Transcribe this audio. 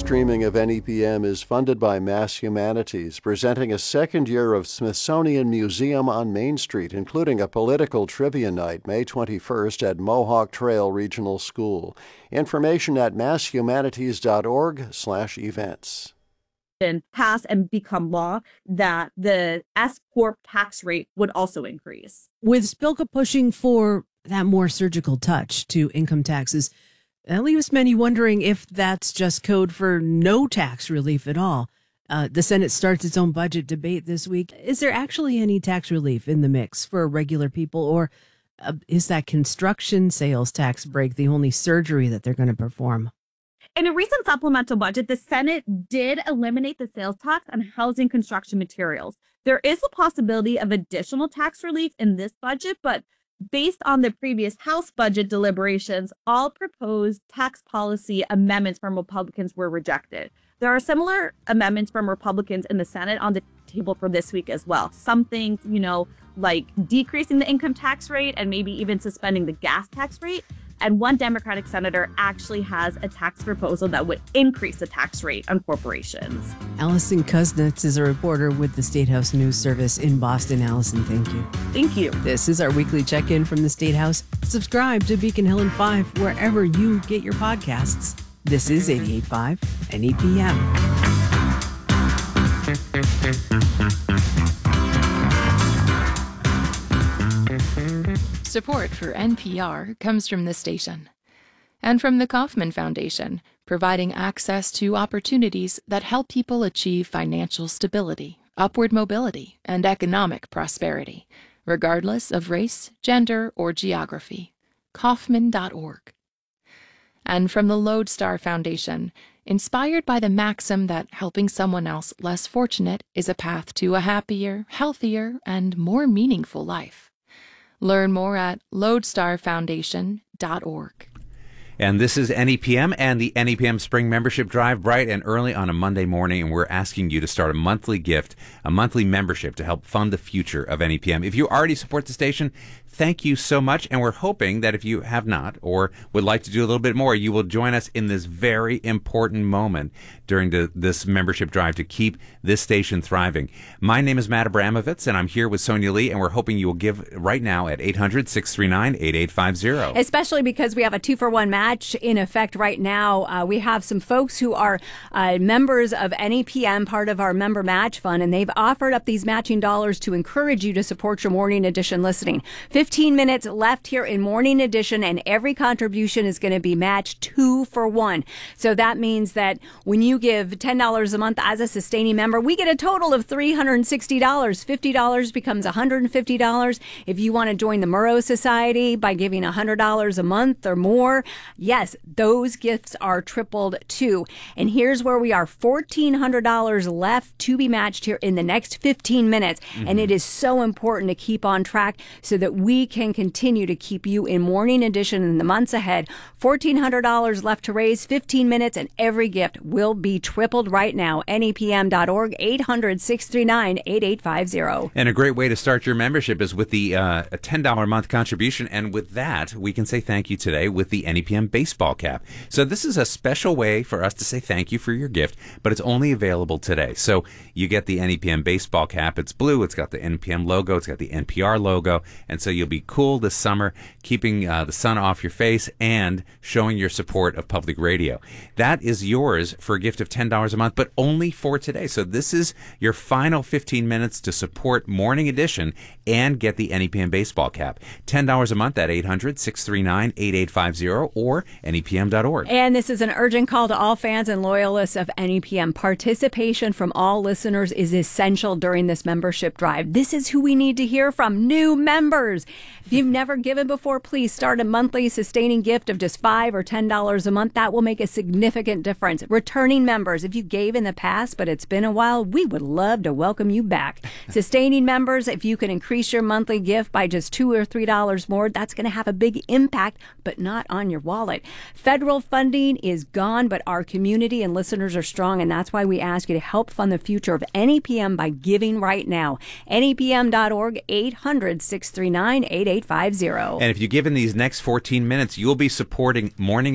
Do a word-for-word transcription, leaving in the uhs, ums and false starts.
streaming of N E P M is funded by Mass Humanities, presenting a second year of Smithsonian Museum on Main Street, including a political trivia night May twenty-first at Mohawk Trail Regional School. Information at masshumanities.org slash events. Pass and become law that the S-Corp tax rate would also increase. With Spilka pushing for that more surgical touch to income taxes, that leaves many wondering if that's just code for no tax relief at all. Uh, the Senate starts its own budget debate this week. Is there actually any tax relief in the mix for regular people, or uh, is that construction sales tax break the only surgery that they're going to perform? In a recent supplemental budget, the Senate did eliminate the sales tax on housing construction materials. There is a possibility of additional tax relief in this budget, but based on the previous House budget deliberations, all proposed tax policy amendments from Republicans were rejected. There are similar amendments from Republicans in the Senate on the table for this week as well. Some things, you know, like decreasing the income tax rate and maybe even suspending the gas tax rate. And one Democratic senator actually has a tax proposal that would increase the tax rate on corporations. Allison Kuznets is a reporter with the State House News Service in Boston. Allison, thank you. Thank you. This is our weekly check-in from the State House. Subscribe to Beacon Hill and Five wherever you get your podcasts. This is eighty-eight point five N E P M. Support for N P R comes from this station and from the Kauffman Foundation, providing access to opportunities that help people achieve financial stability, upward mobility, and economic prosperity, regardless of race, gender, or geography. Kauffman dot org. And from the Lodestar Foundation, inspired by the maxim that helping someone else less fortunate is a path to a happier, healthier, and more meaningful life. Learn more at lodestar foundation dot org. And this is N E P M and the N E P M Spring Membership Drive, bright and early on a Monday morning, and we're asking you to start a monthly gift, a monthly membership to help fund the future of N E P M. If you already support the station, thank you so much, and we're hoping that if you have not or would like to do a little bit more, you will join us in this very important moment during the, this membership drive to keep this station thriving. My name is Matt Abramovitz, and I'm here with Sonia Lee, and we're hoping you will give right now at eight hundred, six three nine, eight eight five zero. Especially because we have a two-for-one match in effect right now. Uh, we have some folks who are uh, members of N E P M, part of our member match fund, and they've offered up these matching dollars to encourage you to support your Morning Edition listening. fifteen minutes left here in Morning Edition, and every contribution is going to be matched two for one. So that means that when you give ten dollars a month as a sustaining member, we get a total of three hundred sixty dollars. fifty dollars becomes one hundred fifty dollars. If you want to join the Murrow Society by giving one hundred dollars a month or more, yes, those gifts are tripled too. And here's where we are, fourteen hundred dollars left to be matched here in the next fifteen minutes. Mm-hmm. And it is so important to keep on track so that we can continue to keep you in Morning Edition in the months ahead. fourteen hundred dollars left to raise, fifteen minutes, and every gift will be tripled right now. N E P M dot org, eight hundred, six three nine, eight eight five zero. And a great way to start your membership is with the uh, a ten dollars a month contribution. And with that, we can say thank you today with the N E P M baseball cap. So this is a special way for us to say thank you for your gift, but it's only available today. So you get the N E P M baseball cap. It's blue. It's got the N P M logo. It's got the N P R logo. And so you'll be cool this summer, keeping uh, the sun off your face and showing your support of public radio. That is yours for a gift of ten dollars a month, but only for today. So this is your final fifteen minutes to support Morning Edition and get the N E P M baseball cap. ten dollars a month at eight hundred, six three nine, eight eight five zero or N E P M dot org. And this is an urgent call to all fans and loyalists of N E P M. Participation from all listeners is essential during this membership drive. This is who we need to hear from, new members. If you've never given before, please start a monthly sustaining gift of just five or ten dollars a month. That will make a significant difference. Returning members, if you gave in the past, but it's been a while, we would love to welcome you back. Sustaining members, if you can increase your monthly gift by just two or three dollars more, that's going to have a big impact, but not on your wallet. Federal funding is gone, but our community and listeners are strong, and that's why we ask you to help fund the future of N E P M by giving right now. N E P M dot org, eight hundred, six three nine, eight eight five zero. And if you give in these next fourteen minutes, you'll be supporting Morning